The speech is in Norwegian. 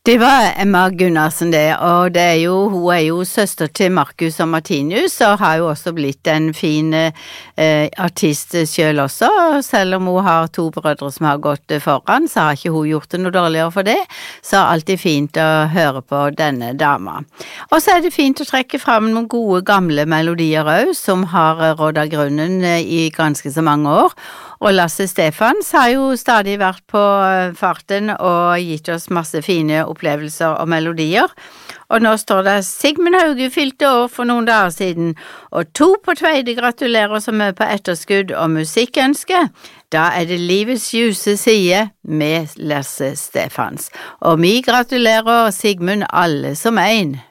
Det var Emma Gunnarsen det, og hun er jo søster til Marcus og Martinus, og har jo også blitt en fin artist selv også, selv om hun har to brødre som har gått foran, så har ikke hun gjort det noe dårligere for det, så er alltid fint å høre på denne dama. Og så er det fint å trekke frem noen gode gamle melodier også, som har rådd av grunnen i ganske så mange år, og Lasse Stefans har jo stadig vært på farten og gitt oss masse fine opplevelser og melodier. Og nå står det Sigmund Hauge fylte år for noen dager siden, og 2 på Tveide gratulerer som er på etterskudd og musikkønske. Da er det livets ljuse side med Lasse Stefans. Og vi gratulerer Sigmund alle som en.